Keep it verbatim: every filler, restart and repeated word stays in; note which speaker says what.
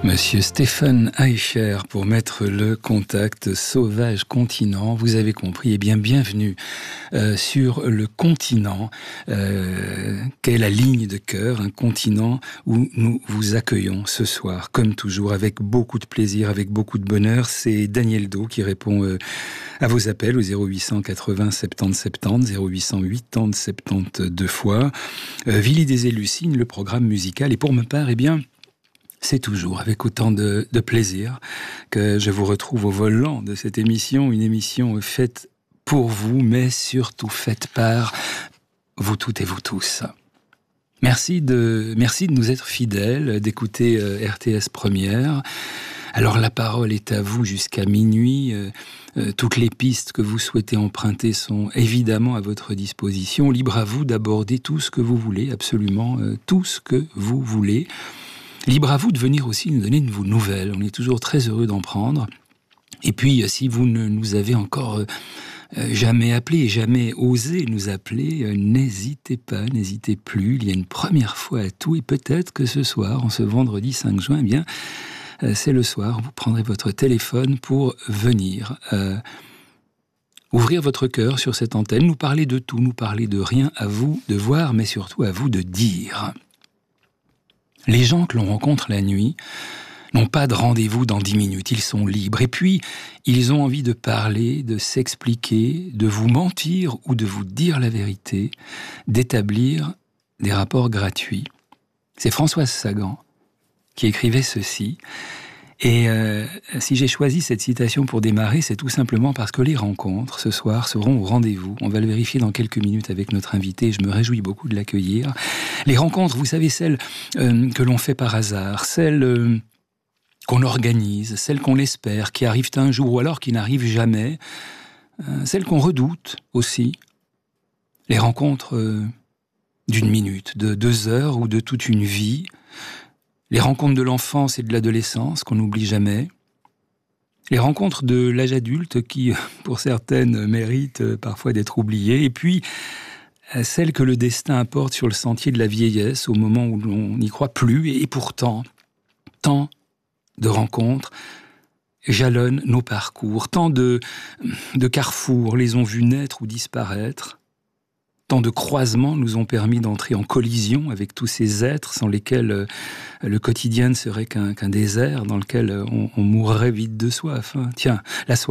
Speaker 1: Monsieur Stéphane Eicher, pour mettre le contact Sauvage Continent, vous avez compris, eh bien bienvenue euh, sur le continent, euh, qu'est la ligne de cœur, un continent où nous vous accueillons ce soir, comme toujours, avec beaucoup de plaisir, avec beaucoup de bonheur. C'est Daniel Do qui répond euh, à vos appels au zéro huit cent quatre-vingts soixante-dix soixante-dix, zéro huit cent quatre-vingts soixante-dix deux fois. Euh, Villy des Élucines, le programme musical, et pour ma part, eh bien... c'est toujours avec autant de, de plaisir que je vous retrouve au volant de cette émission, une émission faite pour vous, mais surtout faite par vous toutes et vous tous. Merci de, merci de nous être fidèles, d'écouter euh, R T S Première. Alors la parole est à vous jusqu'à minuit. Euh, euh, toutes les pistes que vous souhaitez emprunter sont évidemment à votre disposition. Libre à vous d'aborder tout ce que vous voulez, absolument euh, tout ce que vous voulez. Libre à vous de venir aussi nous donner de vos nouvelles. On est toujours très heureux d'en prendre. Et puis, si vous ne nous avez encore euh, jamais appelé, jamais osé nous appeler, euh, n'hésitez pas, n'hésitez plus. Il y a une première fois à tout. Et peut-être que ce soir, en ce vendredi cinq juin, eh bien, euh, c'est le soir. Vous prendrez votre téléphone pour venir euh, ouvrir votre cœur sur cette antenne, nous parler de tout, nous parler de rien, à vous de voir, mais surtout à vous de dire. Les gens que l'on rencontre la nuit n'ont pas de rendez-vous dans dix minutes, ils sont libres. Et puis, ils ont envie de parler, de s'expliquer, de vous mentir ou de vous dire la vérité, d'établir des rapports gratuits. C'est Françoise Sagan qui écrivait ceci. Et euh, si j'ai choisi cette citation pour démarrer, c'est tout simplement parce que les rencontres, ce soir, seront au rendez-vous. On va le vérifier dans quelques minutes avec notre invité. Je me réjouis beaucoup de l'accueillir. Les rencontres, vous savez, celles euh, que l'on fait par hasard, celles euh, qu'on organise, celles qu'on espère, qui arrivent un jour ou alors qui n'arrivent jamais, euh, celles qu'on redoute aussi. Les rencontres euh, d'une minute, de deux heures ou de toute une vie. Les rencontres de l'enfance et de l'adolescence qu'on n'oublie jamais. Les rencontres de l'âge adulte qui, pour certaines, méritent parfois d'être oubliées. Et puis, celles que le destin apporte sur le sentier de la vieillesse au moment où l'on n'y croit plus. Et pourtant, tant de rencontres jalonnent nos parcours. Tant de, de carrefours les ont vus naître ou disparaître. Tant de croisements nous ont permis d'entrer en collision avec tous ces êtres sans lesquels euh, le quotidien ne serait qu'un, qu'un désert dans lequel on, on mourrait vite de soif. Hein. Tiens, la soif.